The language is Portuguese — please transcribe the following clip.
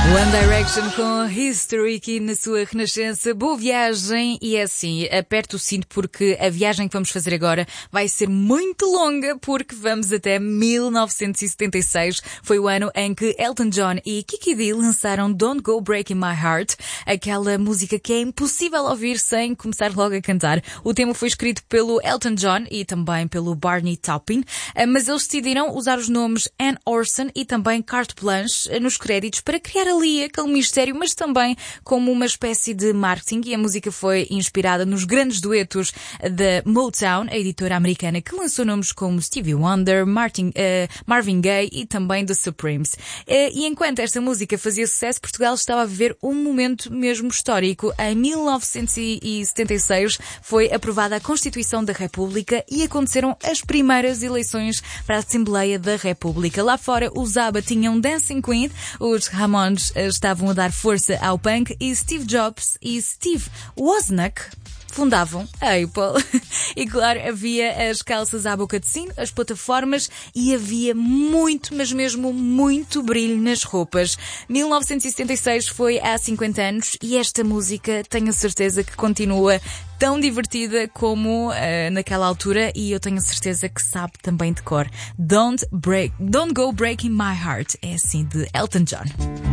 One Direction com History aqui na sua renascença. Boa viagem e é assim, aperte o cinto porque a viagem que vamos fazer agora vai ser muito longa porque vamos até 1976. Foi o ano em que Elton John e Kiki Dee lançaram Don't Go Breaking My Heart, aquela música que é impossível ouvir sem começar logo a cantar. O tema foi escrito pelo Elton John e também pelo Barney Taupin, mas eles decidiram usar os nomes Ann Orson e também Carte Blanche nos créditos para criar ali aquele mistério, mas também como uma espécie de marketing, e a música foi inspirada nos grandes duetos da Motown, a editora americana que lançou nomes como Stevie Wonder, Marvin Gaye e também The Supremes. E enquanto esta música fazia sucesso, Portugal estava a viver um momento mesmo histórico. Em 1976 foi aprovada a Constituição da República e aconteceram as primeiras eleições para a Assembleia da República. Lá fora os ABBA tinham Dancing Queen, os Ramones estavam a dar força ao punk e Steve Jobs e Steve Wozniak fundavam a Apple. E claro, havia as calças à boca de sino, as plataformas e havia muito, mas mesmo muito brilho nas roupas. 1976 foi há 50 anos e esta música tenho certeza que continua tão divertida como naquela altura, e eu tenho certeza que sabe também de cor. Don't Go Breaking My Heart. É assim, de Elton John.